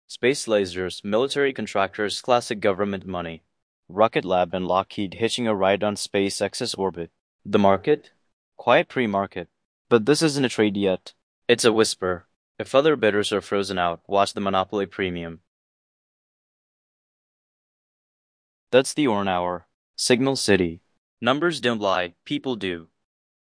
Space lasers, military contractors, classic government money. Rocket Lab and Lockheed hitching a ride on SpaceX's orbit. The market? Quiet pre-market. But this isn't a trade yet. It's a whisper. If other bidders are frozen out, watch the monopoly premium. That's the Orn Hour. Signal City. Numbers don't lie, people do.